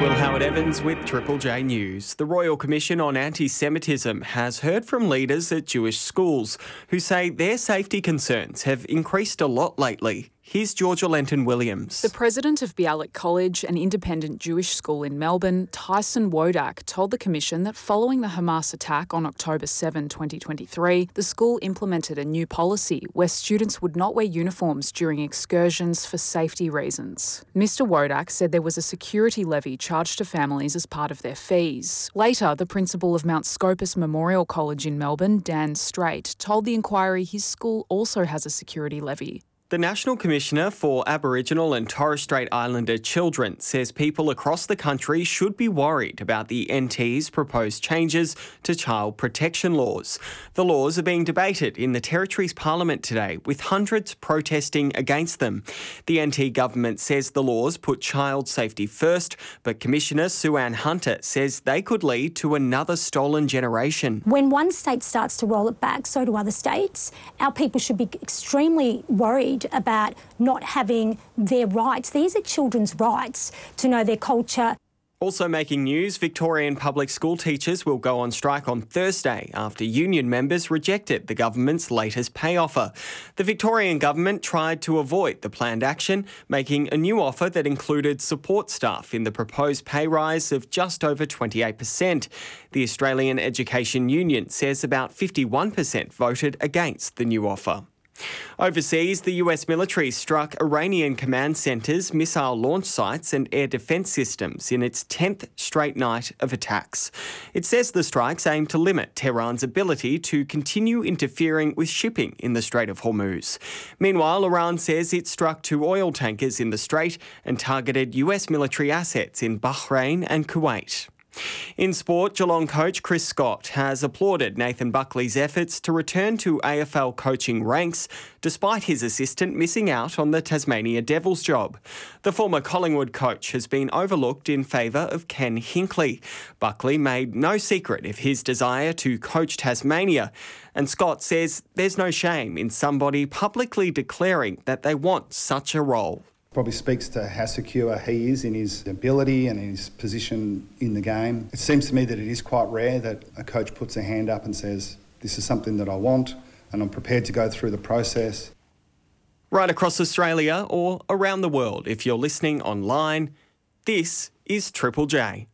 Will Howard-Evans with Triple J News. The Royal Commission on Anti-Semitism has heard from leaders at Jewish schools who say their safety concerns have increased a lot lately. Here's Georgia Lenton-Williams. The president of Bialik College, an independent Jewish school in Melbourne, Tyson Wodak, told the Commission that following the Hamas attack on October 7, 2023, the school implemented a new policy where students would not wear uniforms during excursions for safety reasons. Mr Wodak said there was a security levy charged to families as part of their fees. Later, the principal of Mount Scopus Memorial College in Melbourne, Dan Straight, told the inquiry his school also has a security levy. The National Commissioner for Aboriginal and Torres Strait Islander Children says people across the country should be worried about the NT's proposed changes to child protection laws. The laws are being debated in the Territory's Parliament today, with hundreds protesting against them. The NT government says the laws put child safety first, but Commissioner Sue-Ann Hunter says they could lead to another stolen generation. When one state starts to roll it back, so do other states. Our people should be extremely worried about not having their rights. These are children's rights to know their culture. Also making news, Victorian public school teachers will go on strike on Thursday after union members rejected the government's latest pay offer. The Victorian government tried to avoid the planned action, making a new offer that included support staff in the proposed pay rise of just over 28%. The Australian Education Union says about 51% voted against the new offer. Overseas, the US military struck Iranian command centres, missile launch sites and air defence systems in its 10th straight night of attacks. It says the strikes aim to limit Tehran's ability to continue interfering with shipping in the Strait of Hormuz. Meanwhile, Iran says it struck 2 oil tankers in the Strait and targeted US military assets in Bahrain and Kuwait. In sport, Geelong coach Chris Scott has applauded Nathan Buckley's efforts to return to AFL coaching ranks despite his assistant missing out on the Tasmania Devils job. The former Collingwood coach has been overlooked in favour of Ken Hinkley. Buckley made no secret of his desire to coach Tasmania, and Scott says there's no shame in somebody publicly declaring that they want such a role. Probably speaks to how secure he is in his ability and in his position in the game. It seems to me that it is quite rare that a coach puts a hand up and says, this is something that I want and I'm prepared to go through the process. Right across Australia or around the world, if you're listening online, this is Triple J.